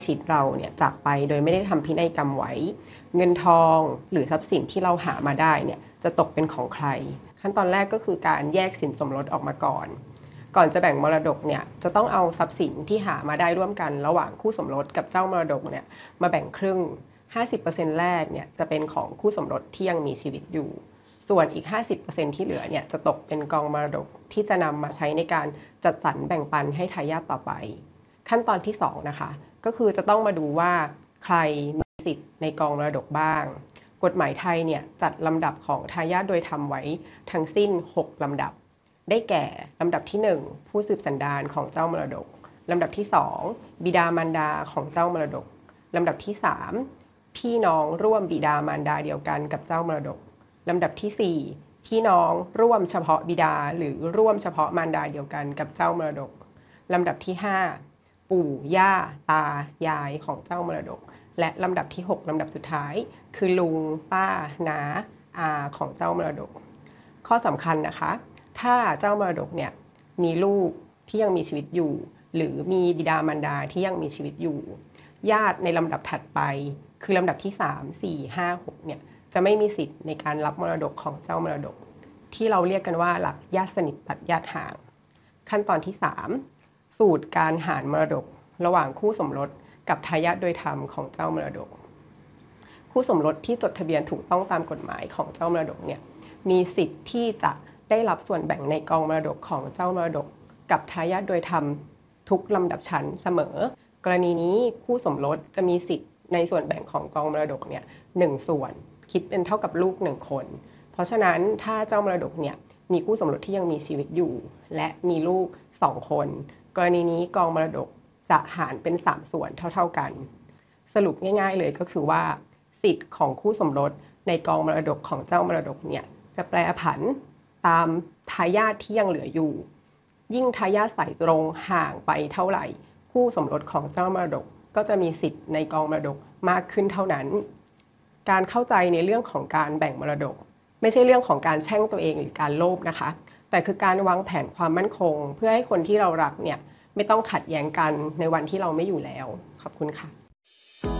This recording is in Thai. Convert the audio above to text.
ชิดเราเนี่ยจากไปโดยไม่ได้ทำพินัยกรรมไว้เงินทองหรือทรัพย์สินที่เราหามาได้เนี่ยจะตกเป็นของใครขั้นตอนแรกก็คือการแยกสินสมรสออกมาก่อนจะแบ่งมรดกเนี่ยจะต้องเอาทรัพย์สินที่หามาได้ร่วมกันระหว่างคู่สมรสกับเจ้ามรดกเนี่ยมาแบ่งครึ่ง 50% แรกเนี่ยจะเป็นของคู่สมรสที่ยังมีชีวิตอยู่ส่วนอีก 50% ที่เหลือเนี่ยจะตกเป็นกองมรดกที่จะนำมาใช้ในการจัดสรรแบ่งปันให้ทายาทต่อไปขั้นตอนที่2นะคะก็คือจะต้องมาดูว่าใครมีสิทธิ์ในกองมรดกบ้างกฎหมายไทยเนี่ยจัดลำดับของทายาทโดยทำไว้ทั้งสิ้น6ลำดับได้แก่ลำดับที่1ผู้สืบสันดานของเจ้ามรดกลำดับที่2บิดามารดาของเจ้ามรดกลำดับที่3พี่น้องร่วมบิดามารดาเดียวกันกับเจ้ามรดกลำดับที่4พี่น้องร่วมเฉพาะบิดาหรือร่วมเฉพาะมารดาเดียวกันกับเจ้ามรดกลำดับที่5ปู่ย่าตายายของเจ้ามรดกและลำดับที่6ลำดับสุดท้ายคือลุงป้าน้าอาของเจ้ามรดกข้อสำคัญนะคะถ้าเจ้ามรดกเนี่ยมีลูกที่ยังมีชีวิตอยู่หรือมีบิดามารดาที่ยังมีชีวิตอยู่ญาติในลำดับถัดไปคือลำดับที่3 4 5 6เนี่ยจะไม่มีสิทธิ์ในการรับมรดกของเจ้ามรดกที่เราเรียกกันว่าหลักญาติสนิทตัดญาติห่างขั้นตอนที่3สูตรการหารมรดกระหว่างคู่สมรสกับทายาทโดยธรรมของเจ้ามรดกคู่สมรสที่จดทะเบียนถูกต้องตามกฎหมายของเจ้ามรดกเนี่ยมีสิทธิ์ที่จะได้รับส่วนแบ่งในกองมรดกของเจ้ามรดกกับทายาทโดยธรรมทุกลำดับชั้นเสมอกรณีนี้คู่สมรสจะมีสิทธิ์ในส่วนแบ่งของกองมรดกเนี่ย1ส่วนคิดเป็นเท่ากับลูก1คนเพราะฉะนั้นถ้าเจ้ามรดกเนี่ยมีคู่สมรสที่ยังมีชีวิตอยู่และมีลูก2คนกรณีนี้กองมรดกจะหารเป็น3ส่วนเท่าๆกันสรุปง่ายๆเลยก็คือว่าสิทธิ์ของคู่สมรสในกองมรดกของเจ้ามรดกเนี่ยจะแปรผันตามทายาทที่ยังเหลืออยู่ยิ่งทายาทสายตรงห่างไปเท่าไหร่คู่สมรสของเจ้ามรดกก็จะมีสิทธิ์ในกองมรดกมากขึ้นเท่านั้นการเข้าใจในเรื่องของการแบ่งมรดกไม่ใช่เรื่องของการแช่งตัวเองหรือการโลภนะคะแต่คือการวางแผนความมั่นคงเพื่อให้คนที่เรารักเนี่ยไม่ต้องขัดแย้งกันในวันที่เราไม่อยู่แล้วขอบคุณค่ะ